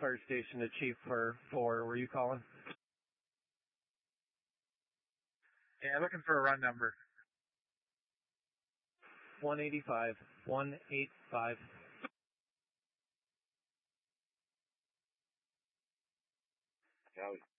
Fire Station to Chief for 4. Were you calling? Yeah, looking for a run number. 185. 185. Copy.